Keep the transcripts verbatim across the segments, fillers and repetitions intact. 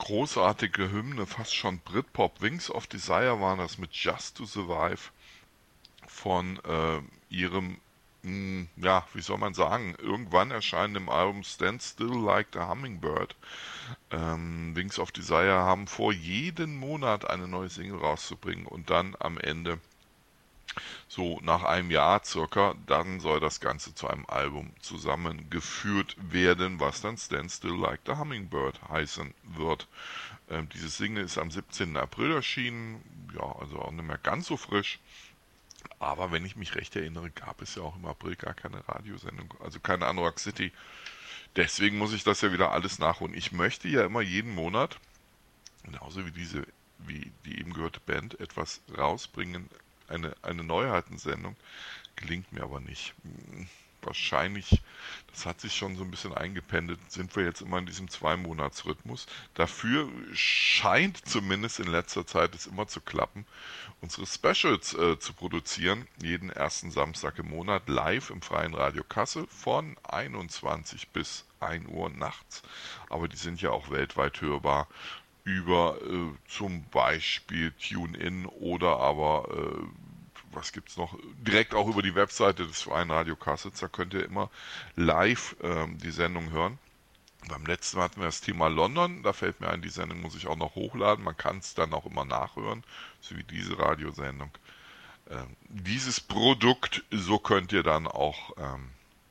großartige Hymne, fast schon Britpop. Wings of Desire waren das mit Just to Survive von äh, ihrem, mh, ja, wie soll man sagen, irgendwann erscheinenden Album Stand Still Like the Hummingbird. Ähm, Wings of Desire haben vor, jeden Monat eine neue Single rauszubringen und dann am Ende, so nach einem Jahr circa, dann soll das Ganze zu einem Album zusammengeführt werden, was dann Stand Still Like the Hummingbird heißen wird. Ähm, diese Single ist am siebzehnten April erschienen, ja, also auch nicht mehr ganz so frisch. Aber wenn ich mich recht erinnere, gab es ja auch im April gar keine Radiosendung, also keine Anorak City. Deswegen muss ich das ja wieder alles nachholen. Ich möchte ja immer jeden Monat, genauso wie diese, wie die eben gehörte Band, etwas rausbringen, eine, eine Neuheitensendung. Gelingt mir aber nicht. Hm, Wahrscheinlich, das hat sich schon so ein bisschen eingependelt, sind wir jetzt immer in diesem Zwei-Monats-Rhythmus. Dafür scheint zumindest in letzter Zeit es immer zu klappen, unsere Specials äh, zu produzieren. Jeden ersten Samstag im Monat live im Freien Radio Kassel von einundzwanzig bis ein Uhr nachts. Aber die sind ja auch weltweit hörbar über äh, zum Beispiel TuneIn oder aber äh, was gibt's noch? Direkt auch über die Webseite des Freien Radio Kassel. Da könnt ihr immer live ähm, die Sendung hören. Beim letzten Mal hatten wir das Thema London. Da fällt mir ein, die Sendung muss ich auch noch hochladen. Man kann es dann auch immer nachhören, so wie diese Radiosendung. Ähm, dieses Produkt, so könnt ihr dann auch ähm,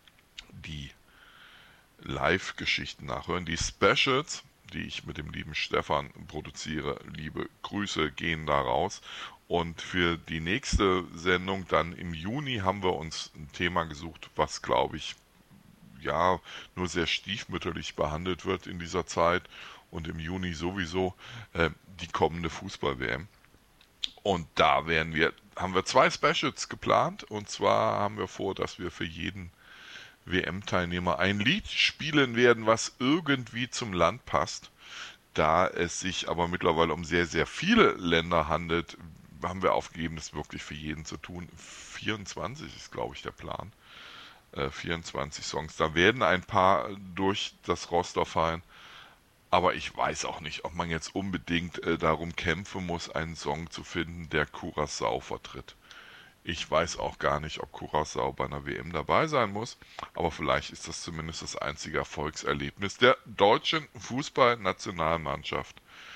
die Live-Geschichten nachhören. Die Specials, die ich mit dem lieben Stefan produziere, liebe Grüße gehen da raus. Und für die nächste Sendung dann im Juni haben wir uns ein Thema gesucht, was, glaube ich, ja, nur sehr stiefmütterlich behandelt wird in dieser Zeit und im Juni sowieso äh, die kommende Fußball-W M. Und da werden wir, haben wir zwei Specials geplant, und zwar haben wir vor, dass wir für jeden W M-Teilnehmer ein Lied spielen werden, was irgendwie zum Land passt. Da es sich aber mittlerweile um sehr, sehr viele Länder handelt, haben wir aufgegeben, das wirklich für jeden zu tun. vierundzwanzig ist, glaube ich, der Plan. Äh, vierundzwanzig Songs. Da werden ein paar durch das Roster fallen. Aber ich weiß auch nicht, ob man jetzt unbedingt äh, darum kämpfen muss, einen Song zu finden, der Curaçao vertritt. Ich weiß auch gar nicht, ob Curaçao bei einer W M dabei sein muss, aber vielleicht ist das zumindest das einzige Erfolgserlebnis der deutschen Fußballnationalmannschaft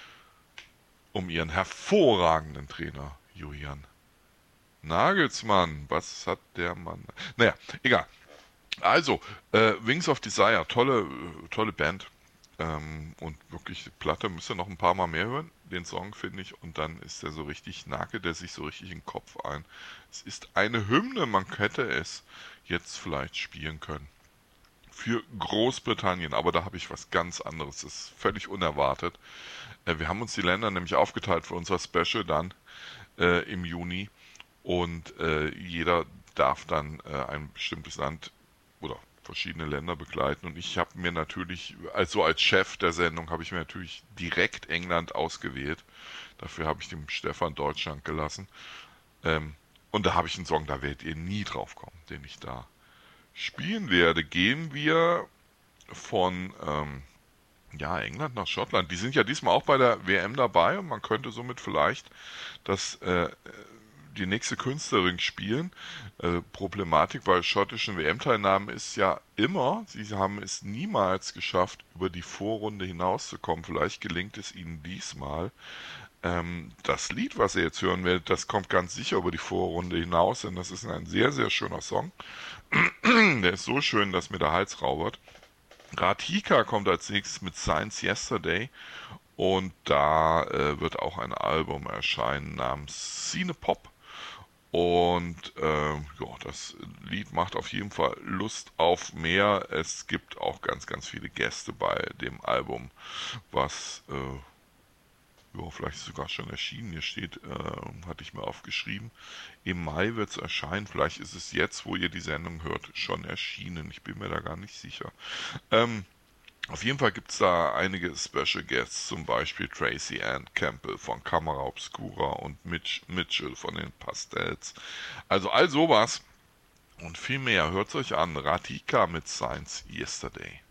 um ihren hervorragenden Trainer Julian Nagelsmann. Was hat der Mann? Naja, egal. Also, äh, Wings of Desire, tolle, tolle Band. Ähm, und wirklich, die Platte müsst ihr noch ein paar Mal mehr hören, den Song, finde ich. Und dann ist der so richtig, nagelt der sich so richtig in den Kopf ein. Es ist eine Hymne, man hätte es jetzt vielleicht spielen können. Für Großbritannien, aber da habe ich was ganz anderes. Das ist völlig unerwartet. Äh, wir haben uns die Länder nämlich aufgeteilt für unser Special dann äh, im Juni. Und äh, jeder darf dann äh, ein bestimmtes Land oder verschiedene Länder begleiten. Und ich habe mir natürlich, also als Chef der Sendung, habe ich mir natürlich direkt England ausgewählt. Dafür habe ich dem Stefan Deutschland gelassen. Ähm, und da habe ich einen Song, da werdet ihr nie drauf kommen, den ich da spielen werde. Gehen wir von ähm, ja, England nach Schottland. Die sind ja diesmal auch bei der W M dabei und man könnte somit vielleicht das äh, die nächste Künstlerin spielen. Äh, Problematik bei schottischen W M-Teilnahmen ist ja immer, sie haben es niemals geschafft, über die Vorrunde hinauszukommen. Vielleicht gelingt es ihnen diesmal. Ähm, das Lied, was ihr jetzt hören werdet, das kommt ganz sicher über die Vorrunde hinaus, denn das ist ein sehr, sehr schöner Song. Der ist so schön, dass mir der Hals raubert. Radhika kommt als nächstes mit Science Yesterday. Und da äh, wird auch ein Album erscheinen namens Cinepop. Und äh, ja, das Lied macht auf jeden Fall Lust auf mehr. Es gibt auch ganz, ganz viele Gäste bei dem Album, was äh, ja, vielleicht sogar schon erschienen. Hier steht, äh, hatte ich mir aufgeschrieben, im Mai wird es erscheinen. Vielleicht ist es jetzt, wo ihr die Sendung hört, schon erschienen. Ich bin mir da gar nicht sicher. Ähm, Auf jeden Fall gibt es da einige Special Guests, zum Beispiel Tracy Ann Campbell von Camera Obscura und Mitch Mitchell von den Pastels. Also all sowas und viel mehr. Hört euch an. Radhika mit Science Yesterday.